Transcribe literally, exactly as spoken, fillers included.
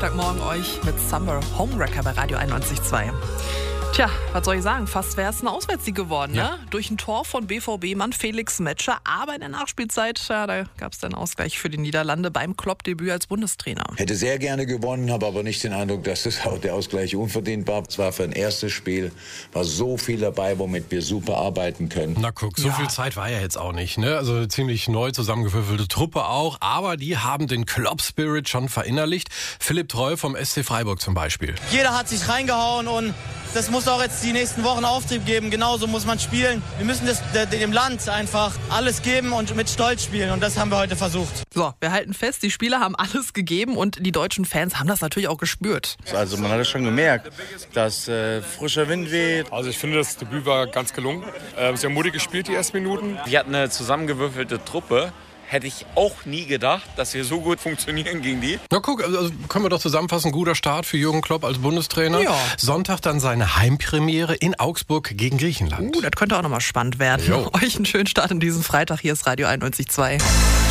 Freitagmorgen euch mit Summer Homewrecker bei Radio einundneunzig Komma zwei. Tja, was soll ich sagen? Fast wäre es ein Auswärtssieg geworden, ja. ne? Durch ein Tor von B V B-Mann Felix Metscher. Aber in der Nachspielzeit, ja, da gab es dann Ausgleich für die Niederlande beim Klopp-Debüt als Bundestrainer. Hätte sehr gerne gewonnen, habe aber nicht den Eindruck, dass das auch der Ausgleich unverdient war. Es war für ein erstes Spiel, war so viel dabei, womit wir super arbeiten können. Na guck, so Ja. viel Zeit war ja jetzt auch nicht, ne? Also ziemlich neu zusammengewürfelte Truppe auch, aber die haben den Klopp-Spirit schon verinnerlicht. Philipp Treu vom S C Freiburg zum Beispiel. Jeder hat sich reingehauen und das muss auch jetzt die nächsten Wochen Auftrieb geben. Genauso muss man spielen. Wir müssen das, dem Land einfach alles geben und mit Stolz spielen. Und das haben wir heute versucht. So, wir halten fest, die Spieler haben alles gegeben und die deutschen Fans haben das natürlich auch gespürt. Also man hat es schon gemerkt, dass äh, frischer Wind weht. Also ich finde, das Debüt war ganz gelungen. Äh, sehr mutig gespielt, die ersten Minuten. Wir hatten eine zusammengewürfelte Truppe. Hätte ich auch nie gedacht, dass wir so gut funktionieren gegen die. Na guck, also können wir doch zusammenfassen, guter Start für Jürgen Klopp als Bundestrainer. Ja. Sonntag dann seine Heimpremiere in Augsburg gegen Griechenland. Uh, das könnte auch nochmal spannend werden. Jo. Euch einen schönen Start in diesen Freitag. Hier ist Radio einundneunzig Komma zwei.